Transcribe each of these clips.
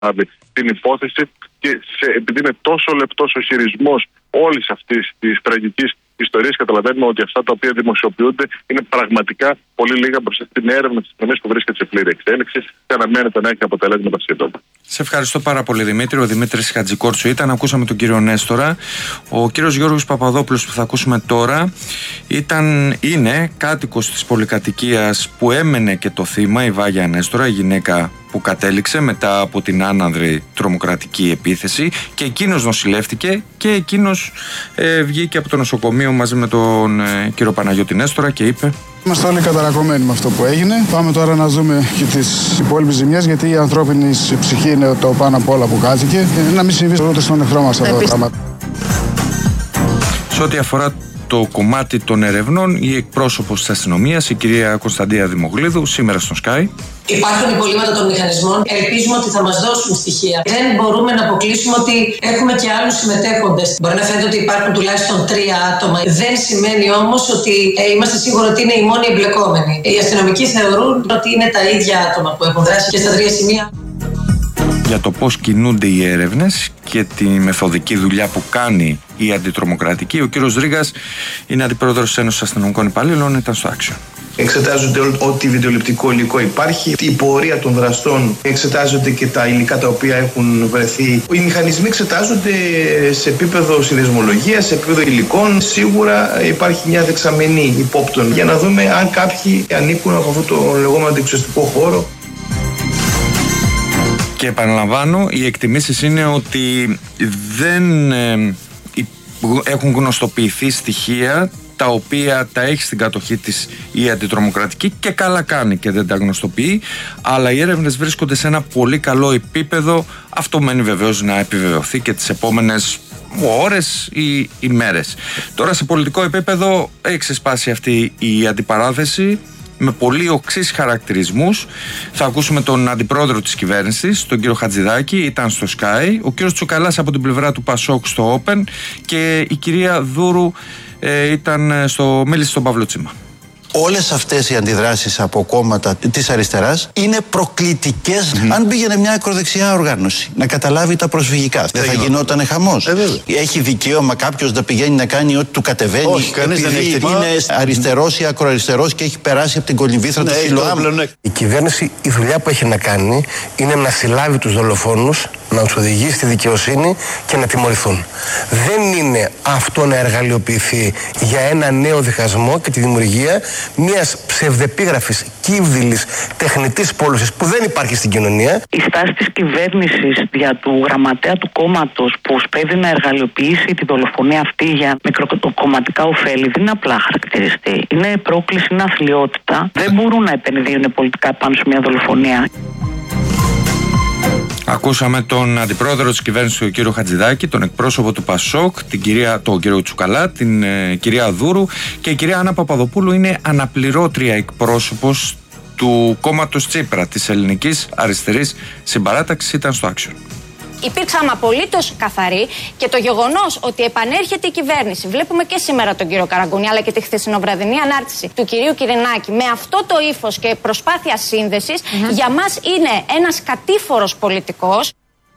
την υπόθεση και επειδή είναι τόσο λεπτός ο χειρισμός όλης αυτής της τραγικής ιστορίας, καταλαβαίνουμε ότι αυτά τα οποία δημοσιοποιούνται είναι πραγματικά πολύ λίγα μπροστά στην έρευνα της αστυνομίας που βρίσκεται σε πλήρη εξέλιξη και αναμένεται να έχει αποτελέσματα σύντομα. Σε ευχαριστώ πάρα πολύ, Δημήτρη. Ο Δημήτρης Χατζικόρτσου ήταν. Ακούσαμε τον κύριο Νέστορα. Ο κύριος Γιώργος Παπαδόπουλος που θα ακούσουμε τώρα είναι κάτοικος της πολυκατοικίας που έμενε και το θύμα, η Βάγια Νέστορα, η γυναίκα που κατέληξε μετά από την άνανδρη τρομοκρατική επίθεση, και εκείνος νοσηλεύτηκε και εκείνος βγήκε από το νοσοκομείο μαζί με τον κύριο Παναγιώτη Νέστορα και είπε: Είμαστε όλοι καταρακωμένοι με αυτό που έγινε. Πάμε τώρα να δούμε και τις υπόλοιπες ζημιές, γιατί η ανθρώπινη ψυχή είναι το πάνω απ' όλα που χάθηκε. Να μην συμβεί ούτε στον εχθρό μας αυτό το πράγμα. Σε ό,τι αφορά το κομμάτι των ερευνών, η εκπρόσωπος της αστυνομίας, η κυρία Κωνσταντία Δημογλίδου, σήμερα στον Sky. Υπάρχουν υπολείμματα των μηχανισμών. Ελπίζουμε ότι θα μας δώσουν στοιχεία. Δεν μπορούμε να αποκλείσουμε ότι έχουμε και άλλους συμμετέχοντες. Μπορεί να φαίνεται ότι υπάρχουν τουλάχιστον 3 άτομα. Δεν σημαίνει όμως ότι είμαστε σίγουροι ότι είναι οι μόνοι εμπλεκόμενοι. Οι αστυνομικοί θεωρούν ότι είναι τα ίδια άτομα που έχουν δράσει και στα 3 σημεία. Για το πώς κινούνται οι έρευνες και τη μεθοδική δουλειά που κάνει η αντιτρομοκρατική, ο κύριος Ρήγας είναι αντιπρόεδρος της Ένωσης Αστυνομικών Υπαλλήλων, ήταν στο Action. Εξετάζονται ό,τι βιντεοληπτικό υλικό υπάρχει, η πορεία των δραστών, εξετάζονται και τα υλικά τα οποία έχουν βρεθεί. Οι μηχανισμοί εξετάζονται σε επίπεδο συνδεσμολογίας, σε επίπεδο υλικών. Σίγουρα υπάρχει μια δεξαμενή υπόπτων για να δούμε αν κάποιοι ανήκουν από αυτό το λεγόμενο αντιεξουσιαστικό χώρο. Και επαναλαμβάνω, οι εκτιμήσεις είναι ότι δεν έχουν γνωστοποιηθεί στοιχεία τα οποία τα έχει στην κατοχή της η αντιτρομοκρατική, και καλά κάνει και δεν τα γνωστοποιεί, αλλά οι έρευνες βρίσκονται σε ένα πολύ καλό επίπεδο. Αυτό μένει βεβαίως να επιβεβαιωθεί και τις επόμενες ώρες ή ημέρες. Τώρα σε πολιτικό επίπεδο έχει ξεσπάσει αυτή η αντιπαράθεση με πολύ οξύς χαρακτηρισμούς. Θα ακούσουμε τον αντιπρόεδρο της κυβέρνησης, τον κύριο Χατζηδάκη, ήταν στο Sky, ο κύριος Τσουκαλάς από την πλευρά του Πασόκ στο Open, και η κυρία Δούρου μίλησε στον Παύλο Τσίμα. Όλες αυτές οι αντιδράσεις από κόμματα της αριστεράς είναι προκλητικές αν πήγαινε μια ακροδεξιά οργάνωση να καταλάβει τα προσφυγικά. Δεν θα γινότανε χαμός. Έχει δικαίωμα κάποιος να πηγαίνει να κάνει ό,τι του κατεβαίνει? Όχι, κανείς δεν έχει. Είναι αριστερός ή ακροαριστερός και έχει περάσει από την κολυμβήθρα του Σιλοάμ. Η κυβέρνηση, η δουλειά που έχει να κάνει είναι να συλλάβει τους δολοφόνους, να τους οδηγήσει στη δικαιοσύνη και να τιμωρηθούν. Δεν είναι αυτό να εργαλειοποιηθεί για ένα νέο διχασμό και τη δημιουργία μιας ψευδεπίγραφης, κύβδηλης, τεχνητής πόλωσης που δεν υπάρχει στην κοινωνία. Η στάση της κυβέρνησης για του γραμματέα του κόμματος που σπέβει να εργαλειοποιήσει τη δολοφονία αυτή για μικροκομματικά ωφέλη δεν είναι απλά χαρακτηριστή. Είναι πρόκληση, είναι αθλιότητα. Δεν μπορούν να επενδύουν πολιτικά πάνω σε μια δολοφονία. Ακούσαμε τον αντιπρόεδρο της κυβέρνησης, τον κύριο Χατζηδάκη, τον εκπρόσωπο του Πασόκ, τον κύριο Τσουκαλά, την κυρία Δούρου, και η κυρία Άννα Παπαδοπούλου είναι αναπληρώτρια εκπρόσωπος του κόμματος Τσίπρα, της Ελληνικής Αριστερής Συμπαράταξης, ήταν στο Action. Υπήρξαμε απολύτως καθαροί, και το γεγονός ότι επανέρχεται η κυβέρνηση, βλέπουμε και σήμερα τον κύριο Καραγκούνη αλλά και τη χθεσινοβραδινή ανάρτηση του κυρίου Κυρινάκη με αυτό το ύφος και προσπάθεια σύνδεσης, για μας είναι ένας κατήφορος πολιτικός.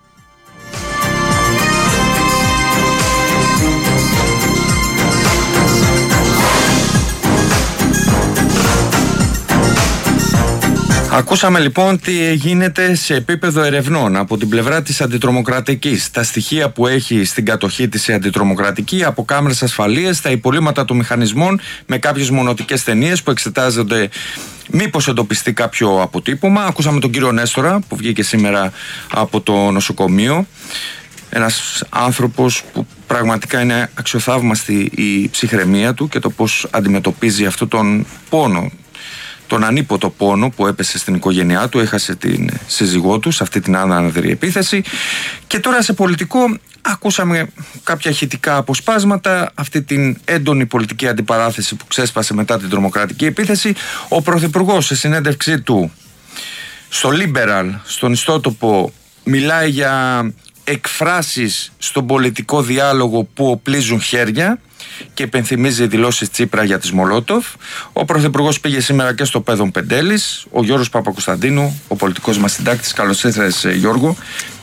Ακούσαμε λοιπόν τι γίνεται σε επίπεδο ερευνών από την πλευρά της αντιτρομοκρατικής. Τα στοιχεία που έχει στην κατοχή της η αντιτρομοκρατική από κάμερες ασφαλείας, τα υπολείμματα των μηχανισμών με κάποιες μονοτικές ταινίες που εξετάζονται μήπως εντοπιστεί κάποιο αποτύπωμα. Ακούσαμε τον κύριο Νέστορα που βγήκε σήμερα από το νοσοκομείο. Ένας άνθρωπος που πραγματικά είναι αξιοθαύμαστη η ψυχραιμία του και το πώς αντιμετωπίζει αυτόν τον πόνο, τον ανίποτο πόνο που έπεσε στην οικογένειά του, έχασε την σύζυγό του σε αυτή την άνανδρη επίθεση. Και τώρα σε πολιτικό ακούσαμε κάποια ηχητικά αποσπάσματα, αυτή την έντονη πολιτική αντιπαράθεση που ξέσπασε μετά την τρομοκρατική επίθεση. Ο Πρωθυπουργός σε συνέντευξή του στο Liberal, στον ιστότοπο, μιλάει για εκφράσεις στον πολιτικό διάλογο που οπλίζουν χέρια, και υπενθυμίζει δηλώσεις Τσίπρα για τις Μολότοφ. Ο Πρωθυπουργός πήγε σήμερα και στο Πέδον Πεντέλης. Ο Γιώργος Παπακοσταντίνου, ο πολιτικός μας συντάκτης. Καλώς ήρθες, Γιώργο.